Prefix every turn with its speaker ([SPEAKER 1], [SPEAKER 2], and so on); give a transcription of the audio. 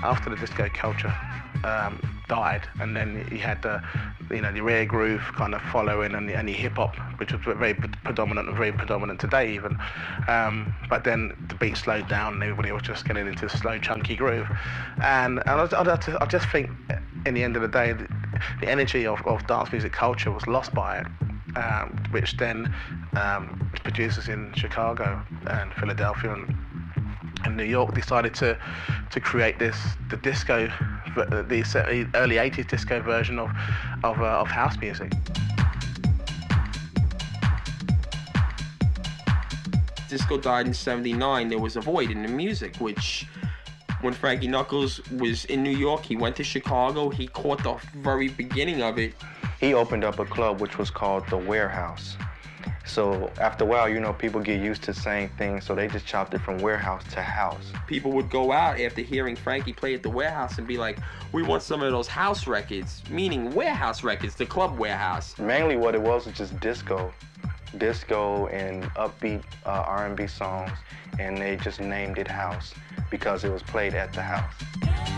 [SPEAKER 1] after the disco culture died, and then you had the rare groove kind of following, and the hip hop, which was very predominant today even. But then the beat slowed down, and everybody was just getting into the slow, chunky groove. And I just think, in the end of the day, the energy of dance music culture was lost by it. Which then producers in Chicago and Philadelphia and New York decided to create the early 80s disco version of house music.
[SPEAKER 2] Disco died in '79. There was a void in the music, which when Frankie Knuckles was in New York, he went to Chicago, he caught the very beginning of it.
[SPEAKER 3] He opened up a club which was called The Warehouse. So after a while, people get used to saying things, so they just chopped it from warehouse to house.
[SPEAKER 2] People would go out after hearing Frankie play at the Warehouse and be like, we want some of those house records, meaning warehouse records, the club warehouse.
[SPEAKER 3] Mainly what it was just disco and upbeat R&B songs, and they just named it house because it was played at the house.